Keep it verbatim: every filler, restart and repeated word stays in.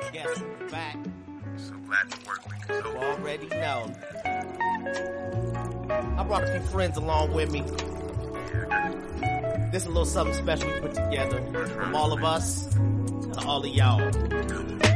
Guess who's back? So glad to work with you. You already know. I brought a few friends along with me. This is a little something special we put together from all of us to all of y'all.